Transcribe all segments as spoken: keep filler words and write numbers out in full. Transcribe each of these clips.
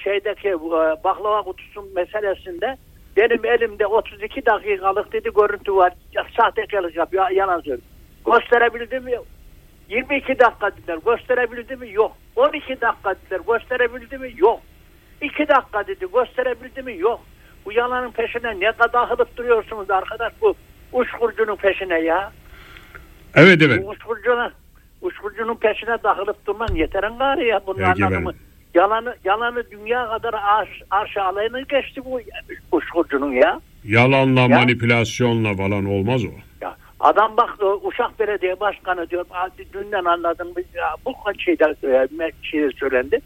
şeydeki e, baklava kutusu meselesinde benim elimde otuz iki dakikalık dedi görüntü var. Ya, sahtekarlık yapıyor. Yalan söylüyor. Gösterebildi mi? yirmi iki dakika dediler. Gösterebildi mi? Yok. on iki dakika dediler. Gösterebildi mi? Yok. iki dakika dedi. Gösterebildi mi? Yok. Bu yalanın peşine ne kadar hılıp duruyorsunuz arkadaş, bu uçkurcunun peşine ya. Evet evet. Bu uçkurcunun, uçkurcunun peşine dağılıp durman yeterin gari ya. Bunun Peki anlamı. Yalanı, yalanı dünya kadar arş, arş alayını geçti bu uçkurcunun ya. Yalanla ya. manipülasyonla falan olmaz o. Ya. Adam bak Uşak Belediye Başkanı diyor. Dünden anladım. Ya, bu şeyde şey söylendi.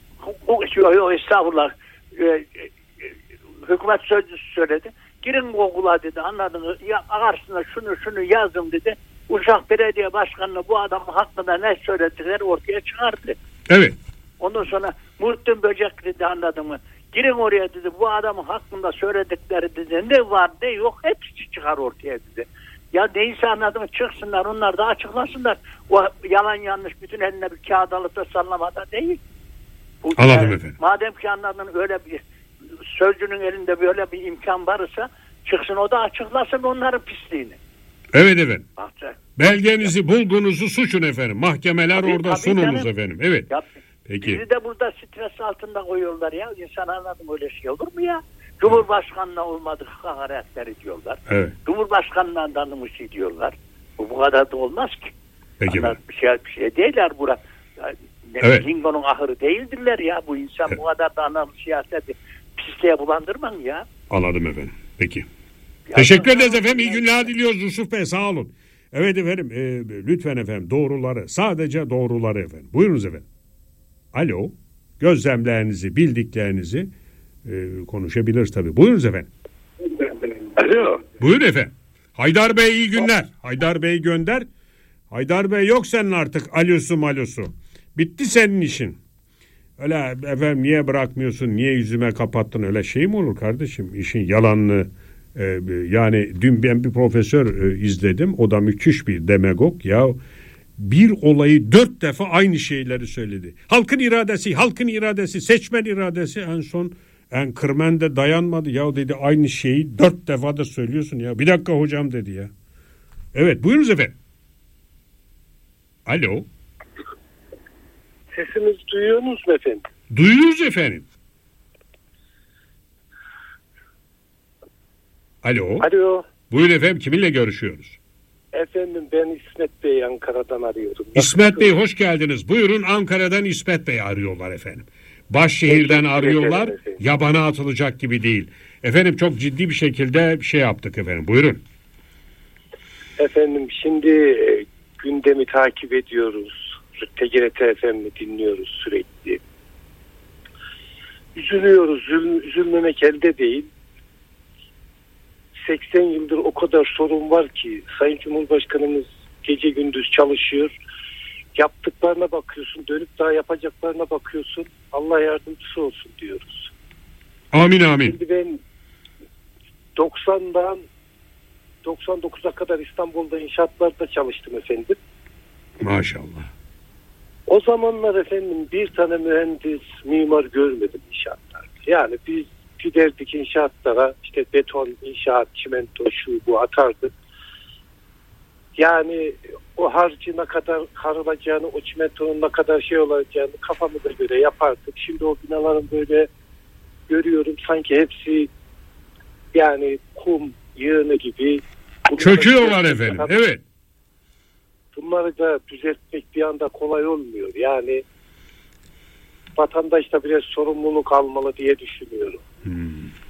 Yok estağfurullah. E, hükümet sözcüsü söyledi. Girin Google'a dedi, anladın mı? Ya, karşısına şunu şunu yazdım dedi. Uşak Belediye Başkanı'na bu adamın hakkında ne söyledikleri ortaya çıkardı. Evet. Ondan sonra Muhittin Böcek dedi, anladın mı? Girin oraya dedi, bu adamın hakkında söyledikleri dedi, ne var ne yok hepsi çıkar ortaya dedi. Ya neyse anladın mı, çıksınlar onlar da açıklasınlar. O yalan yanlış bütün eline bir kağıt alıp da sallamada değil. Bu, Anladım yani, efendim. Madem ki anladın öyle bir sözcünün elinde böyle bir imkan varsa çıksın o da açıklasın onların pisliğini. Evet efendim. Bahçe. Belgenizi bulduğunuzu suçun efendim. Mahkemeler tabii, orada tabii sununuz canım. Efendim. Evet. Ya, peki. Bizi de burada stres altında koyuyorlar ya. İnsan anladım, öyle şey olur mu ya? Cumhurbaşkanına olmadık hakaretler ediyorlar. Evet. Cumhurbaşkanından tanımış ediyorlar. Bu, bu kadar da olmaz ki. Peki. Bir şey, bir şey değiller burada. Yani, evet. Lingo'nun ahırı değildirler ya. Bu insan evet. Bu kadar da anlamlı siyaseti pisliğe bulandırman ya. Anladım efendim. Peki. Ya, teşekkür ederiz efendim. İyi günler diliyoruz Yusuf Bey. Sağ olun. Evet efendim. E, lütfen efendim doğruları. Sadece doğruları efendim. Buyurunuz efendim. Alo. Gözlemlerinizi, bildiklerinizi e, konuşabiliriz tabii. Buyurunuz efendim. Alo. Buyurun efendim. Haydar Bey iyi günler. Haydar Bey gönder. Haydar Bey yok senin artık alosu malosu. Bitti senin işin. Öyle efendim niye bırakmıyorsun, niye yüzüme kapattın, öyle şey mi olur kardeşim? İşin yalanını e, yani dün ben bir profesör e, izledim. O da müthiş bir demagog ya. Bir olayı dört defa aynı şeyleri söyledi. Halkın iradesi, halkın iradesi, seçmen iradesi, en son en kırmen de dayanmadı. Ya dedi aynı şeyi dört defa da söylüyorsun ya. Bir dakika hocam dedi ya. Evet buyurunuz efendim. Alo. Sesimizi duyuyorsunuz mu efendim? Duyuyoruz efendim. Alo. Alo. Buyurun efendim, kiminle görüşüyoruz? Efendim ben İsmet Bey, Ankara'dan arıyorum. İsmet Bey hoş geldiniz. Buyurun, Ankara'dan İsmet Bey arıyorlar efendim. Başşehirden arıyorlar. Yabana atılacak gibi değil. Efendim çok ciddi bir şekilde bir şey yaptık efendim. Buyurun. Efendim şimdi e, gündemi takip ediyoruz. T G R T F M'yi dinliyoruz sürekli. Üzülüyoruz. Üzül, üzülmemek elde değil. seksen yıldır o kadar sorun var ki Sayın Cumhurbaşkanımız gece gündüz çalışıyor. Yaptıklarına bakıyorsun, dönüp daha yapacaklarına bakıyorsun. Allah yardımcısı olsun diyoruz. Amin amin. Şimdi ben doksandan doksan dokuza kadar İstanbul'da inşaatlarda çalıştım efendim. Maşallah. O zamanlar efendim bir tane mühendis, mimar görmedim inşaatlarda. Yani biz giderdik inşaatlara, işte beton, inşaat, çimento, şu bu atardık. Yani o harcı ne kadar karılacağını, o çimentonun ne kadar şey olacağını kafamıza göre yapardık. Şimdi o binaların böyle görüyorum sanki hepsi yani kum yığını gibi. Çöküyorlar efendim, evet. Bunları da düzeltmek bir anda kolay olmuyor. Yani vatandaş da biraz sorumluluk almalı diye düşünüyorum. Hmm.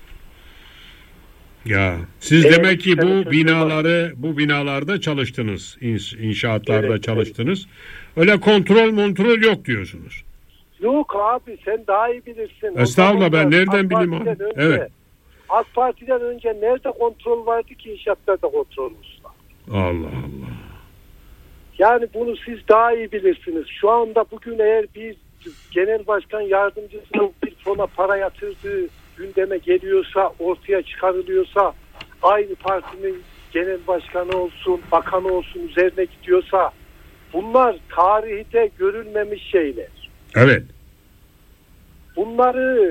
Ya siz evet, demek ki bu binaları bu binalarda çalıştınız, inşaatlarda evet, çalıştınız. Evet. Öyle kontrol kontrol yok diyorsunuz. Yok abi, sen daha iyi bilirsin. Estağfurullah, ben nereden bileyim abi? Önce, evet. AK Parti'den önce nerede kontrol vardı ki inşaatlarda kontrol olsun? Allah Allah. Yani bunu siz daha iyi bilirsiniz. Şu anda bugün eğer bir genel başkan yardımcısının bir fona para yatırdığı gündeme geliyorsa, ortaya çıkarılıyorsa, aynı partinin genel başkanı olsun, bakanı olsun üzerine gidiyorsa, bunlar tarihte görülmemiş şeyler. Evet. Bunları